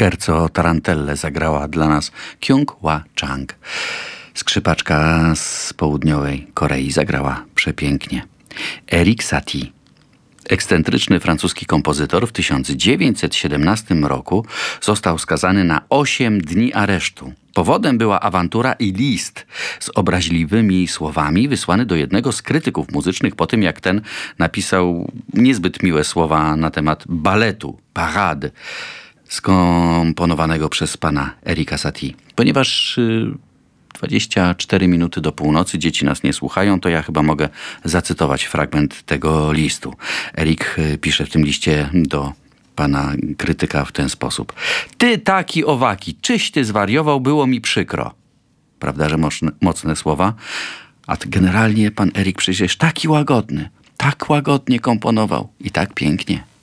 Scherzo Tarantelle zagrała dla nas Kyung-Hwa Chang. Skrzypaczka z południowej Korei zagrała przepięknie. Erik Satie. Ekscentryczny francuski kompozytor w 1917 roku został skazany na 8 dni aresztu. Powodem była awantura i list z obraźliwymi słowami wysłany do jednego z krytyków muzycznych po tym, jak ten napisał niezbyt miłe słowa na temat baletu Parade, skomponowanego przez pana Erika Satie. Ponieważ 24 minuty do północy, dzieci nas nie słuchają, to ja chyba mogę zacytować fragment tego listu. Erik pisze w tym liście do pana krytyka w ten sposób. Ty taki owaki, czyś ty zwariował, było mi przykro. Prawda, że mocne słowa? A generalnie pan Erik przecież taki łagodny, tak łagodnie komponował i tak pięknie.